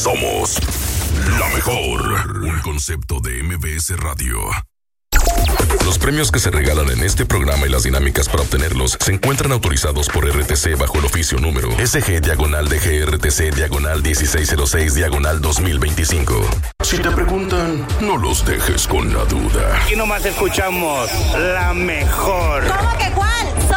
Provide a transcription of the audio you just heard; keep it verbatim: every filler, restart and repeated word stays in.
Somos la mejor. Un concepto de M B S Radio. Los premios que se regalan en este programa y las dinámicas para obtenerlos se encuentran autorizados por R T C bajo el oficio número S G diagonal D G R T C diagonal dieciséis cero seis diagonal dos mil veinticinco. Si te preguntan, no los dejes con la duda. Aquí nomás escuchamos la mejor. ¿Cómo que cuál?